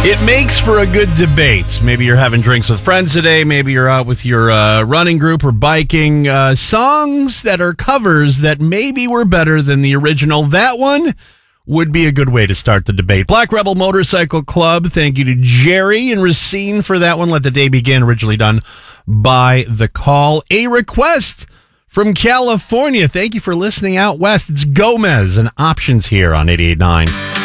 It makes for a good debate. Maybe you're having drinks with friends today. Maybe you're out with your running group or biking. Songs that are covers that maybe were better than the original. That one would be a good way to start the debate. Black Rebel Motorcycle Club. Thank you to Jerry and Racine for that one. Let the Day Begin, originally done by The Call. A request from California. Thank you for listening out west. It's Gomez and Options here on 88.9.